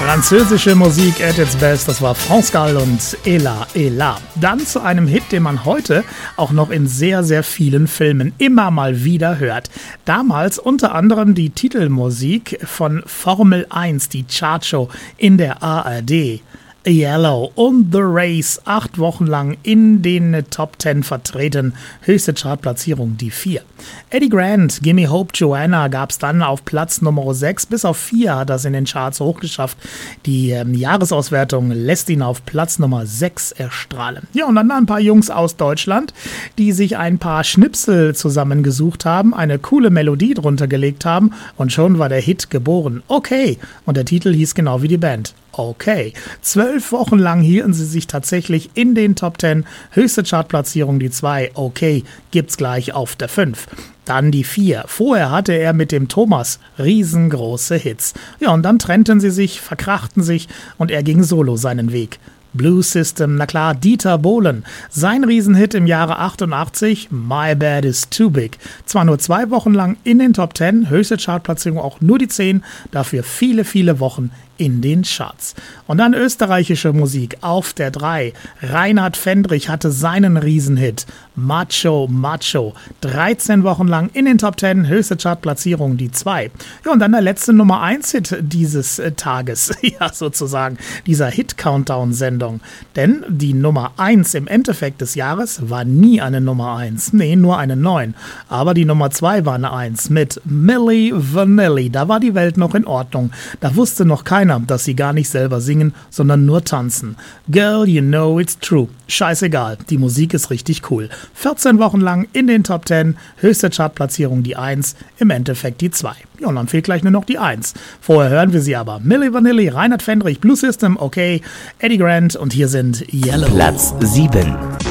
Französische Musik at its best, das war France Gall und Ella Ella. Dann zu einem Hit, den man heute auch noch in sehr, sehr vielen Filmen immer mal wieder hört. Damals unter anderem die Titelmusik von Formel 1, die Chartshow in der ARD. Yellow und The Race, 8 Wochen lang in den Top 10 vertreten. Höchste Chartplatzierung die 4. Eddie Grant, Gimme Hope Joanna gab's dann auf Platz Nummer 6. Bis auf 4 hat das in den Charts hochgeschafft. Die Jahresauswertung lässt ihn auf Platz Nummer 6 erstrahlen. Ja, und dann ein paar Jungs aus Deutschland, die sich ein paar Schnipsel zusammengesucht haben, eine coole Melodie drunter gelegt haben und schon war der Hit geboren. Okay, und der Titel hieß genau wie die Band. Okay. 12 Wochen lang hielten sie sich tatsächlich in den Top 10. Höchste Chartplatzierung die 2. Okay, gibt's gleich auf der 5. Dann die 4. Vorher hatte er mit dem Thomas riesengroße Hits. Ja, und dann trennten sie sich, verkrachten sich und er ging solo seinen Weg. Blue System, na klar, Dieter Bohlen. Sein Riesenhit im Jahre 88, My Bad Is Too Big. Zwar nur 2 Wochen lang in den Top 10, höchste Chartplatzierung auch nur die 10, dafür viele, viele Wochen in den Charts. Und dann österreichische Musik auf der 3. Reinhard Fendrich hatte seinen Riesenhit Macho Macho. 13 Wochen lang in den Top 10, höchste Chartplatzierung die 2. Ja, und dann der letzte Nummer 1 Hit dieses Tages. Ja, sozusagen dieser Hit-Countdown-Sendung. Denn die Nummer 1 im Endeffekt des Jahres war nie eine Nummer 1. Nee, nur eine 9. Aber die Nummer 2 war eine 1 mit Milli Vanilli. Da war die Welt noch in Ordnung. Da wusste noch keiner, dass sie gar nicht selber singen, sondern nur tanzen. Girl, you know it's true. Scheißegal, die Musik ist richtig cool. 14 Wochen lang in den Top 10, höchste Chartplatzierung die 1, im Endeffekt die 2. Ja, und dann fehlt gleich nur noch die 1. Vorher hören wir sie aber. Milli Vanilli, Reinhard Fendrich, Blue System, okay, Eddie Grant und hier sind Yellow. Platz 7.